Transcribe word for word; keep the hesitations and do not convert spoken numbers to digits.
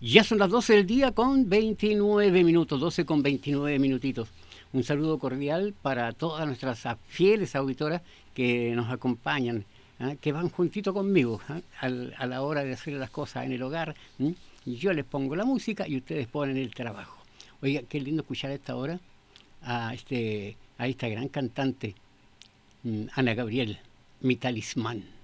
Ya son las doce del día con veintinueve minutos, doce con veintinueve minutitos. Un saludo cordial para todas nuestras fieles auditoras que nos acompañan, ¿eh? Que van juntito conmigo, ¿eh? Al, a la hora de hacer las cosas en el hogar. ¿eh? Yo les pongo la música y ustedes ponen el trabajo. Oiga, qué lindo escuchar a esta hora a, este, a esta gran cantante, Ana Gabriel, mi talismán.